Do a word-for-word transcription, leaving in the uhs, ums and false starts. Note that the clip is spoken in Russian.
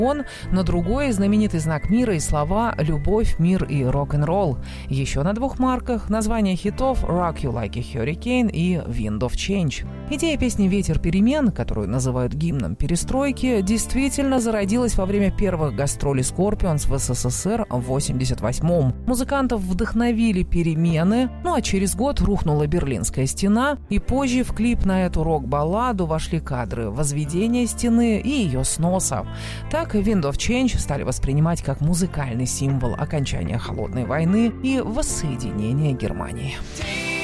Он, на другой знаменитый знак мира и слова «Любовь, мир и рок-н-ролл». Еще на двух марках названия хитов «Rock You Like a Hurricane» и «Wind of Change». Идея песни «Ветер перемен», которую называют гимном перестройки, действительно зародилась во время первых гастролей Scorpions в СССР в восемьдесят восьмом. Музыкантов вдохновили перемены, ну а через год рухнула Берлинская стена, и позже в клип на эту рок-балладу вошли кадры возведения стены и ее сноса. Так «Wind of Change» стали воспринимать как музыкальный символ окончания Холодной войны и воссоединения Германии.